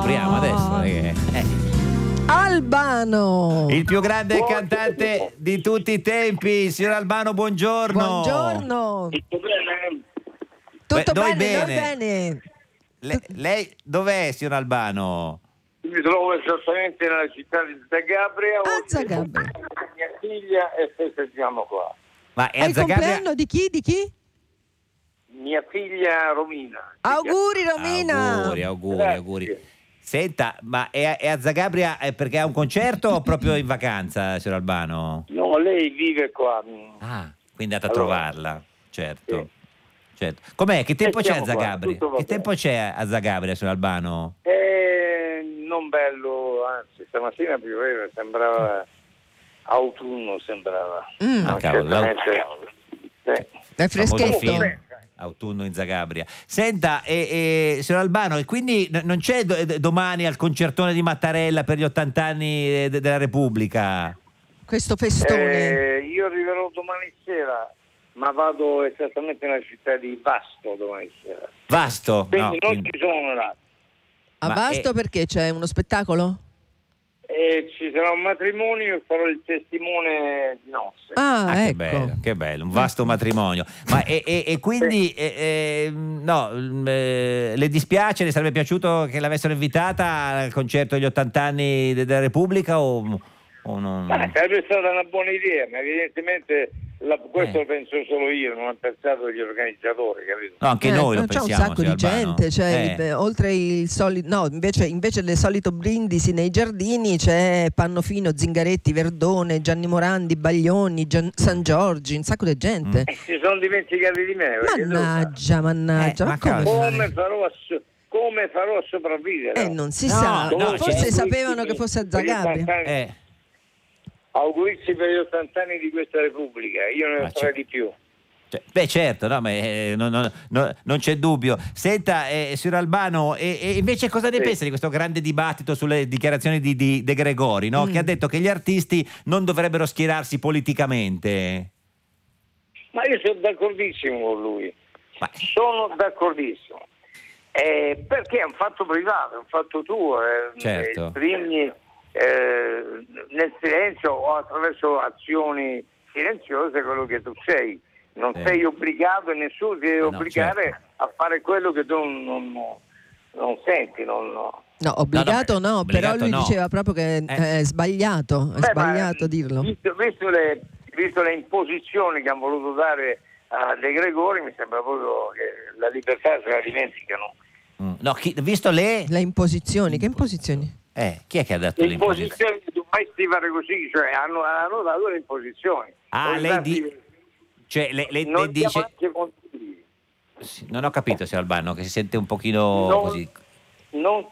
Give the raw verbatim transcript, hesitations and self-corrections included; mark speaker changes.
Speaker 1: scopriamo adesso. Eh.
Speaker 2: Albano,
Speaker 1: Il più grande
Speaker 3: Buongiorno.
Speaker 1: cantante di tutti i tempi, signor Albano, buongiorno.
Speaker 2: buongiorno.
Speaker 3: Tutto bene?
Speaker 2: Tutto
Speaker 1: Beh, noi
Speaker 2: bene, noi
Speaker 1: bene.
Speaker 2: bene.
Speaker 1: Le- lei dov'è, signor Albano?
Speaker 3: Mi trovo esattamente nella città di Zagabria.
Speaker 2: Ah,
Speaker 3: oggi
Speaker 2: Zagabria.
Speaker 3: Mia figlia e festeggiamo qua.
Speaker 1: Ma è
Speaker 2: È
Speaker 1: a
Speaker 2: il
Speaker 1: Zagabria?
Speaker 2: compleanno di chi? Di chi?
Speaker 3: Mia figlia Romina.
Speaker 2: Auguri Romina.
Speaker 1: Auguri, auguri,
Speaker 3: Grazie.
Speaker 1: auguri. Senta, ma è a, è a Zagabria eh, perché ha un concerto o proprio in vacanza, signor Albano?
Speaker 3: No, lei vive qua.
Speaker 1: Ah, quindi è andata a
Speaker 3: Allora,
Speaker 1: trovarla, certo. certo. Com'è? Che tempo
Speaker 3: E
Speaker 1: c'è a
Speaker 3: siamo qua,
Speaker 1: Zagabria?
Speaker 3: tutto va
Speaker 1: Che
Speaker 3: bene.
Speaker 1: tempo c'è a Zagabria, signor Albano?
Speaker 3: Eh, non bello, anzi, stamattina pioveva, sembrava autunno, sembrava.
Speaker 2: Mm,
Speaker 1: Ah, cavolo,
Speaker 3: Certamente. Sì.
Speaker 2: è
Speaker 1: Famoso
Speaker 2: freschetto.
Speaker 1: film, Autunno in Zagabria. Senta, e, e, signor Albano, e quindi n- non c'è do- domani al concertone di Mattarella per gli ottanta anni eh, de- della Repubblica?
Speaker 2: Questo festone.
Speaker 3: Eh, io arriverò domani sera, ma vado esattamente nella città di Vasto domani sera.
Speaker 1: Vasto?
Speaker 3: Quindi
Speaker 1: No,
Speaker 3: non
Speaker 1: quindi-
Speaker 3: ci sono là.
Speaker 2: A
Speaker 1: ma
Speaker 2: Vasto
Speaker 1: è-
Speaker 2: perché c'è uno spettacolo?
Speaker 3: E ci sarà un matrimonio e farò il testimone di nozze.
Speaker 2: Ah,
Speaker 1: Ah, che
Speaker 2: ecco.
Speaker 1: bello, che bello, un vasto matrimonio. Ma e, e- e quindi eh, eh, no, mm, eh, le dispiace, le sarebbe piaciuto che l'avessero invitata al concerto degli ottanta anni de- della Repubblica o, o non?
Speaker 3: Ma sarebbe stata una buona idea, ma evidentemente la- questo
Speaker 1: Eh.
Speaker 3: lo penso solo io, non ho pensato gli organizzatori, capito?
Speaker 1: No, anche
Speaker 2: Eh,
Speaker 1: noi lo
Speaker 2: c'è
Speaker 1: pensiamo,
Speaker 2: un sacco di
Speaker 1: signor Albano.
Speaker 2: gente, cioè,
Speaker 1: Eh.
Speaker 2: il- oltre il solito, no, invece, invece del solito brindisi nei giardini c'è Pannofino, Zingaretti, Verdone, Gianni Morandi, Baglioni, Gian- San Giorgi, un sacco di gente.
Speaker 3: E si sono dimenticati di me. perché devo fare?
Speaker 2: Mannaggia, mannaggia,
Speaker 1: Eh,
Speaker 2: ma
Speaker 1: ma
Speaker 2: come
Speaker 1: cavolo.
Speaker 2: mai?
Speaker 3: Come farò a, so- come farò a sopravvivere?
Speaker 2: Eh, non si
Speaker 1: No,
Speaker 2: sa,
Speaker 1: no,
Speaker 2: forse
Speaker 1: c'è-
Speaker 2: sapevano che fosse a Zagabria.
Speaker 1: Eh.
Speaker 3: Augurizi per gli ottanta anni di questa Repubblica, io ne
Speaker 1: Ma
Speaker 3: farei
Speaker 1: c'è-
Speaker 3: di più.
Speaker 1: Cioè, beh certo, no, ma, eh, no, no, no, non c'è dubbio. Senta, eh, signor Albano, e, e invece cosa ne
Speaker 3: Sì.
Speaker 1: pensa di questo grande dibattito sulle dichiarazioni di, di De Gregori, no?
Speaker 2: Mm.
Speaker 1: Che ha detto che gli artisti non dovrebbero schierarsi politicamente?
Speaker 3: Ma io sono d'accordissimo con lui,
Speaker 1: Ma-
Speaker 3: sono d'accordissimo. Eh, perché è un fatto privato, è un fatto tuo, eh,
Speaker 1: Certo.
Speaker 3: esprimi eh, nel silenzio o attraverso azioni silenziose quello che tu sei. Non
Speaker 1: Sì.
Speaker 3: sei obbligato e nessuno ti deve
Speaker 1: No,
Speaker 3: obbligare
Speaker 1: certo.
Speaker 3: a fare quello che tu non, non- non senti. Non, no.
Speaker 2: No, obbligato
Speaker 1: No, no,
Speaker 2: no, però
Speaker 1: obbligato
Speaker 2: lui
Speaker 1: no.
Speaker 2: diceva proprio che
Speaker 1: Eh.
Speaker 2: è sbagliato, è
Speaker 3: Beh,
Speaker 2: sbagliato
Speaker 3: ma,
Speaker 2: dirlo.
Speaker 3: Visto, visto le, visto le imposizioni che hanno voluto dare a De Gregori, mi sembra proprio che la libertà se la dimenticano.
Speaker 1: Mm. No, chi- visto le...
Speaker 2: Le imposizioni, che imposizioni?
Speaker 1: Eh, chi è che ha dato
Speaker 3: Le
Speaker 1: le imposizioni?
Speaker 3: imposizioni tu mai si fare così, cioè hanno, hanno dato le imposizioni.
Speaker 1: Ah,
Speaker 3: Poi
Speaker 1: lei
Speaker 3: dati-
Speaker 1: di- Cioè, le, le-
Speaker 3: non
Speaker 1: le dice...
Speaker 3: siamo anche consigli.
Speaker 1: Sì, non ho capito, signor Albano, che si sente un pochino
Speaker 3: Non-
Speaker 1: così...
Speaker 3: Non